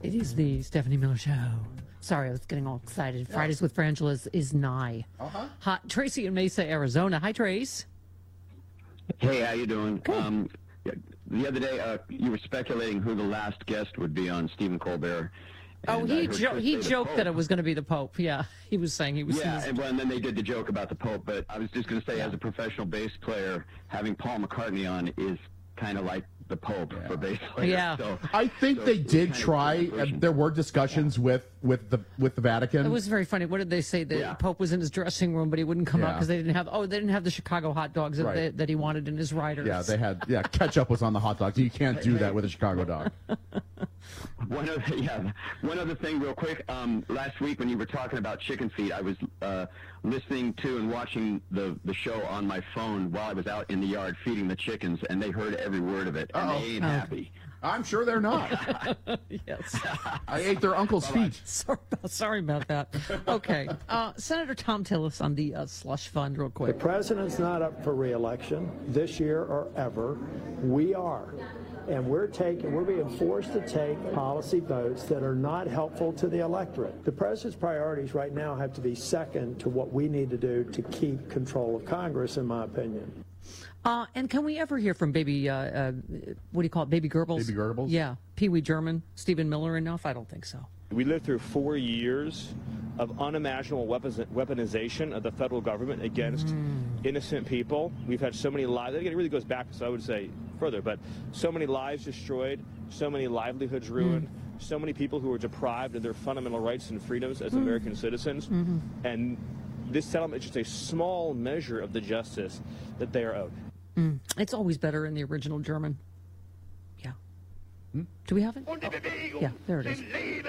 It is the Stephanie Miller Show. Sorry, I was getting all excited. Fridays with Frangela is nigh. Hot. Tracy in Mesa, Arizona. Hi, Trace. Hey, how you doing? Good. The other day, you were speculating who the last guest would be on Stephen Colbert. And, he joked that it was going to be the Pope. Yeah, he was saying he was. Yeah, and then they did the joke about the Pope. But I was just going to say, as a professional bass player, having Paul McCartney on is kind of like the Pope for bass players. Yeah. So, I think they did try. There were discussions with the Vatican. It was very funny. What did they say? The Pope was in his dressing room, but he wouldn't come out because they didn't have the Chicago hot dogs that he wanted in his riders. Yeah, they had ketchup was on the hot dogs. You can't do that with a Chicago dog. One other thing real quick. Last week when you were talking about chicken feet, I was listening to and watching the show on my phone while I was out in the yard feeding the chickens, and they heard every word of it, and they ain't happy. I'm sure they're not. Yes. I ate their uncle's feet. Sorry about that. Okay. Senator Tom Tillis on the slush fund real quick. The president's not up for re-election this year or ever. We are. And we're being forced to take policy votes that are not helpful to the electorate. The president's priorities right now have to be second to what we need to do to keep control of Congress, in my opinion. And can we ever hear from baby, what do you call it, Baby Goebbels? Baby Goebbels? Yeah. Pee Wee German, Stephen Miller enough? I don't think so. We lived through 4 years of unimaginable weaponization of the federal government against innocent people. We've had so many lives. It really goes back, so I would say further, but so many lives destroyed, so many livelihoods ruined, so many people who were deprived of their fundamental rights and freedoms as American citizens. And this settlement is just a small measure of the justice that they are owed. It's always better in the original German. Yeah. Do we have it? Oh. Yeah, there it is.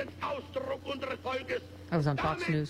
I was on Fox News.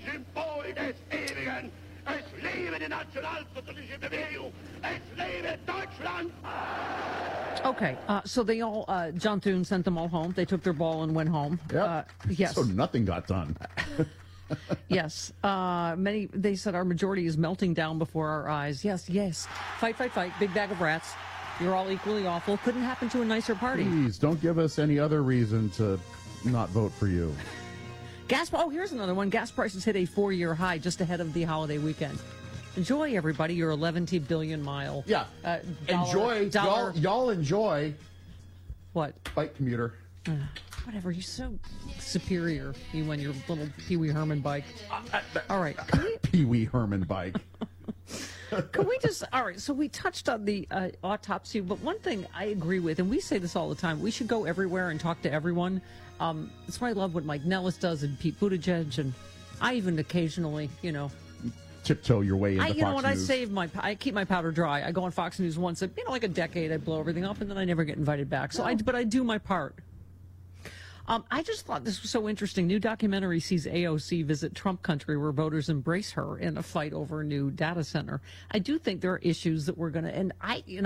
Okay, so they all, John Thune sent them all home. They took their ball and went home. Yes. So nothing got done. Yes. They said our majority is melting down before our eyes. Yes. Fight. Big bag of rats. You're all equally awful. Couldn't happen to a nicer party. Please, don't give us any other reason to not vote for you. Here's another one. Gas prices hit a 4-year high just ahead of the holiday weekend. Enjoy, everybody, your 11 billion mile. Yeah. Enjoy. Y'all enjoy. What? Bike commuter. Whatever. You're so superior, you and your little Pee Wee Herman bike. All right. Pee Wee Herman bike. Can we just, all right, so we touched on the autopsy, but one thing I agree with, and we say this all the time, we should go everywhere and talk to everyone. That's why I love what Mike Nellis does and Pete Buttigieg, and I even occasionally, tiptoe your way into Fox News. I keep my powder dry. I go on Fox News once, like a decade, I blow everything up, and then I never get invited back. So but I do my part. I just thought this was so interesting. New documentary sees AOC visit Trump country where voters embrace her in a fight over a new data center. I do think there are issues that we're going to, and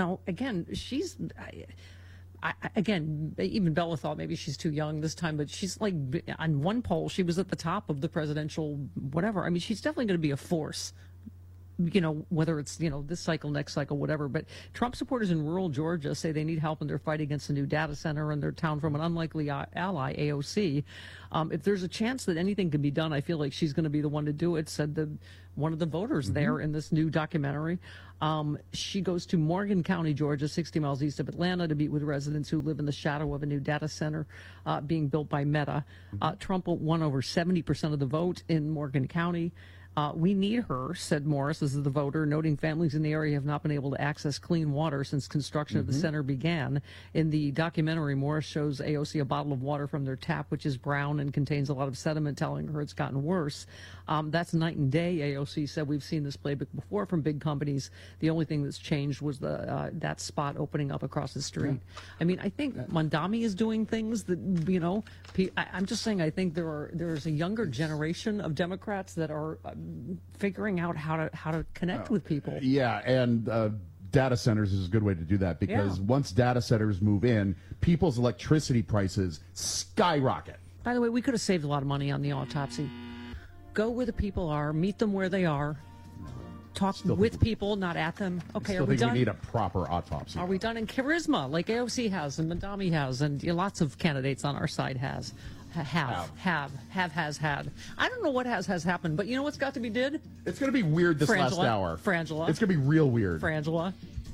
even Bella thought maybe she's too young this time, but she's like, on one poll, she was at the top of the presidential whatever. I mean, she's definitely going to be a force. Whether it's, this cycle, next cycle, whatever. But Trump supporters in rural Georgia say they need help in their fight against a new data center in their town from an unlikely ally, AOC. If there's a chance that anything can be done, I feel like she's going to be the one to do it, said one of the voters there in this new documentary. She goes to Morgan County, Georgia, 60 miles east of Atlanta, to meet with residents who live in the shadow of a new data center being built by Meta. Trump won over 70% of the vote in Morgan County. We need her, said Morris, as the voter, noting families in the area have not been able to access clean water since construction of the center began. In the documentary, Morris shows AOC a bottle of water from their tap, which is brown and contains a lot of sediment, telling her it's gotten worse. That's night and day, AOC said. We've seen this playbook before from big companies. The only thing that's changed was that spot opening up across the street. Yeah. I mean, I think Mondami is doing things that, I'm just saying, I think there's a younger generation of Democrats that are figuring out how to connect with people. Yeah, and data centers is a good way to do that, because once data centers move in, people's electricity prices skyrocket. By the way, we could have saved a lot of money on the autopsy. Go where the people are, meet them where they are. talk Still with think- people, not at them. Okay, I are still we think done? we need a proper autopsy. Are we done in charisma, like AOC has and Madami has, and lots of candidates on our side has had. I don't know what has happened, but you know what's got to be did? It's going to be weird this last Frangela. hour. Frangela. It's going to be real weird. Frangela.